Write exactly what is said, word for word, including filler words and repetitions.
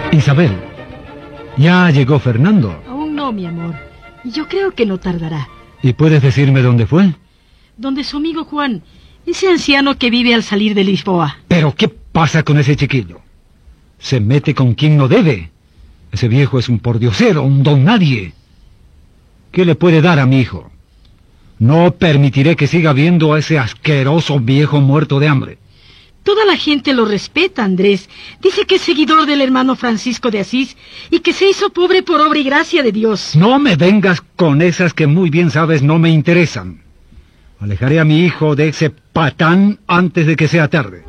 Isabel, ¿ya llegó Fernando? Aún no, mi amor. Y yo creo que no tardará. ¿Y puedes decirme dónde fue? Donde su amigo Juan, ese anciano que vive al salir de Lisboa. ¿Pero qué pasa con ese chiquillo? Se mete con quien no debe. Ese viejo es un pordiosero, un don nadie. ¿Qué le puede dar a mi hijo? No permitiré que siga viendo a ese asqueroso viejo muerto de hambre. Toda la gente lo respeta, Andrés. Dice que es seguidor del hermano Francisco de Asís y que se hizo pobre por obra y gracia de Dios. No me vengas con esas que muy bien sabes no me interesan. Alejaré a mi hijo de ese patán antes de que sea tarde.